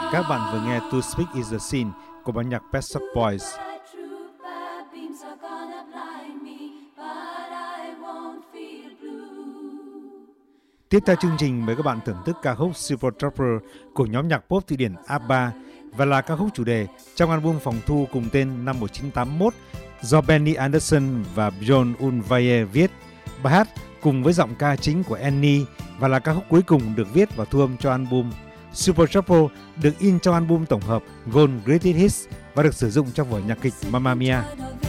Các bạn vừa nghe To Speak Is The Sin của ban nhạc Pet Shop Boys. Tiếp theo chương trình, mời các bạn thưởng thức ca khúc Super Trooper của nhóm nhạc pop Thụy Điển ABBA và là ca khúc chủ đề trong album phòng thu cùng tên năm 1981 do Benny Andersson và Björn Ulvaeus viết. Bài hát cùng với giọng ca chính của Annie và là ca khúc cuối cùng được viết và thu âm cho album. Super Trooper được in trong album tổng hợp Gold Greatest Hits và được sử dụng trong vở nhạc kịch Mamma Mia.